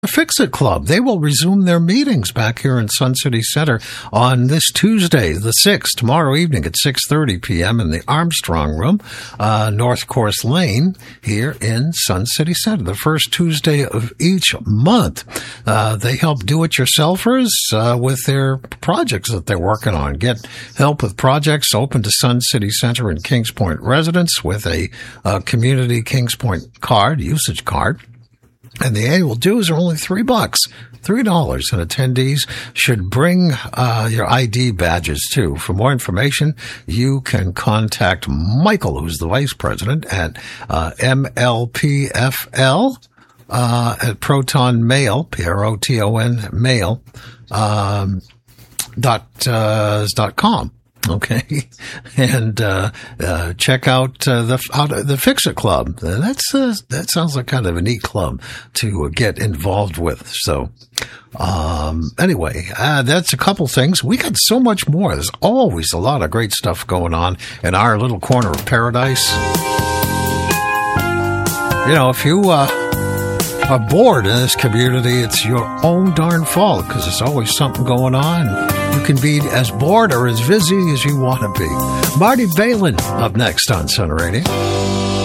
Fix-It Club. They will resume their meetings back here in Sun City Center on this Tuesday, the 6th, tomorrow evening at 6:30 p.m. in the Armstrong Room, North Course Lane here in Sun City Center. The first Tuesday of each month. They help do-it-yourselfers with their projects that they're working on. Get help with projects open to Sun City Center and Kings Point residents with a community Kings Point card, usage card. And the annual dues are only $3, $3. And attendees should bring your ID badges, too. For more information, you can contact Michael, who's the vice president, at MLPFL at Proton Mail, Proton Mail, .com. Okay, and check out the Fix-It Club. That sounds like kind of a neat club to get involved with. So, anyway, that's a couple things. We got so much more. There's always a lot of great stuff going on in our little corner of paradise. You know, if you are bored in this community, it's your own darn fault, because there's always something going on. You can be as bored or as busy as you want to be. Marty Balin up next on Sun Radio.